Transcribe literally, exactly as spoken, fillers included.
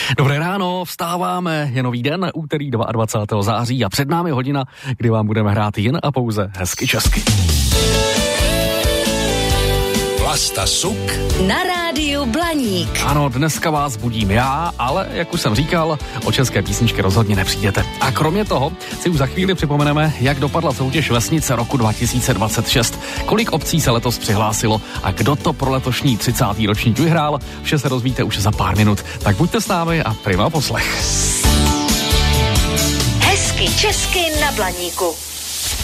Dobré ráno, vstáváme, je nový den, úterý dvacátého druhého září a před námi hodina, kdy vám budeme hrát jen a pouze hezky česky. Vlasta Suk na rádiu Blaník. Ano, dneska vás budím já, ale jak už jsem říkal, o české písničky rozhodně nepřijdete. A kromě toho si už za chvíli připomeneme, jak dopadla soutěž Vesnice roku dva tisíce dvacet šest, kolik obcí se letos přihlásilo a kdo to pro letošní třicátý ročník vyhrál, vše se dozvíte už za pár minut. Tak buďte s námi a prima poslech. Hezky česky na Blaníku.